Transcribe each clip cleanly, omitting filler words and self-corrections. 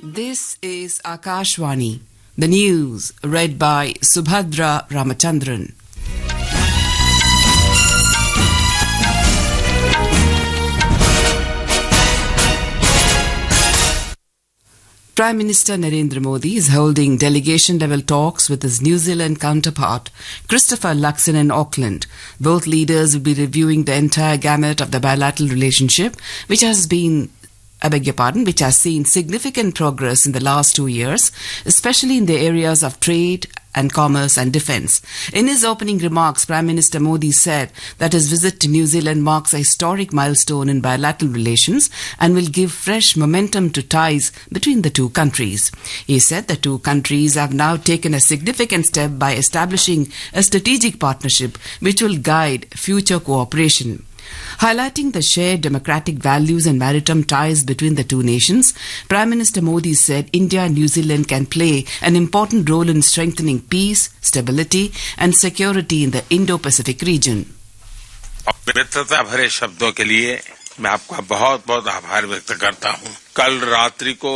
This is Akashvani, the news read by Subhadra Ramachandran. Prime Minister Narendra Modi is holding delegation-level talks with his New Zealand counterpart, Christopher Luxon, in Auckland. Both leaders will be reviewing the entire gamut of the bilateral relationship, which has seen significant progress in the last 2 years, especially in the areas of trade and commerce and defence. In his opening remarks, Prime Minister Modi said that his visit to New Zealand marks a historic milestone in bilateral relations and will give fresh momentum to ties between the two countries. He said the two countries have now taken a significant step by establishing a strategic partnership which will guide future cooperation. Highlighting the shared democratic values and maritime ties between the two nations, Prime Minister Modi said India and New Zealand can play an important role in strengthening peace, stability and security in the Indo-Pacific region. मित्रता भरे शब्दों के लिए मैं आपका बहुत बहुत आभार व्यक्त करता हूं। कल रात्रि को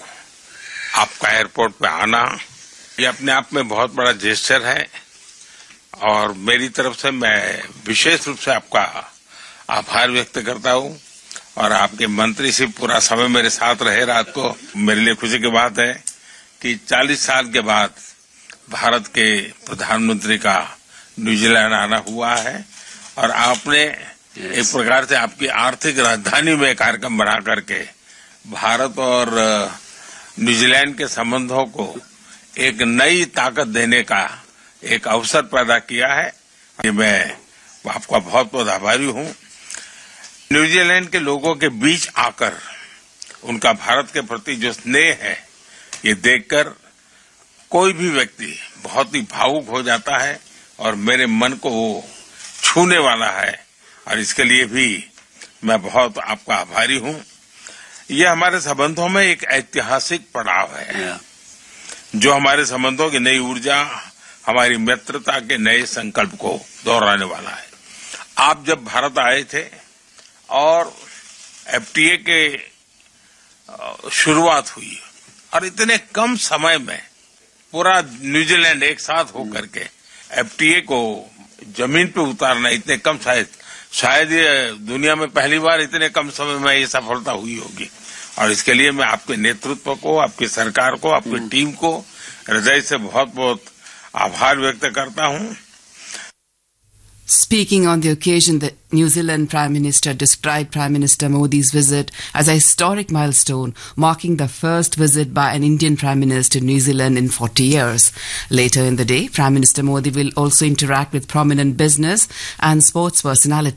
आपका एयरपोर्ट पे आना ये अपने आप में बहुत बड़ा जेस्चर है और मेरी तरफ से मैं विशेष रूप से आपका आभार व्यक्त करता हूं और आपके मंत्री से पूरा समय मेरे साथ रहे रात को। मेरे लिए खुशी की बात है कि 40 साल के बाद भारत के प्रधानमंत्री का न्यूजीलैंड आना हुआ है और आपने एक प्रकार से आपकी आर्थिक राजधानी में कार्यक्रम बना करके भारत और न्यूजीलैंड के संबंधों को एक नई ताकत देने का एक अवसर पैदा किया है। ये मैं आपका बहुत बहुत आभारी हूं। न्यूजीलैंड के लोगों के बीच आकर उनका भारत के प्रति जो स्नेह है ये देखकर कोई भी व्यक्ति बहुत ही भावुक हो जाता है और मेरे मन को वो छूने वाला है और इसके लिए भी मैं बहुत आपका आभारी हूं। ये हमारे संबंधों में एक ऐतिहासिक पड़ाव है जो हमारे संबंधों की नई ऊर्जा, हमारी मित्रता के नए संकल्प को दोहराने वाला है। आप जब भारत आए थे और एफटीए के शुरुआत हुई और इतने कम समय में पूरा न्यूजीलैंड एक साथ होकर के एफटीए को जमीन पे उतारना इतने कम शायद ये दुनिया में पहली बार इतने कम समय में ये सफलता हुई होगी और इसके लिए मैं आपके नेतृत्व को, आपकी सरकार को, आपकी टीम को हृदय से बहुत बहुत आभार व्यक्त करता हूं। Speaking on the occasion, the New Zealand Prime Minister described Prime Minister Modi's visit as a historic milestone, marking the first visit by an Indian Prime Minister to New Zealand in 40 years. Later in the day, Prime Minister Modi will also interact with prominent business and sports personalities.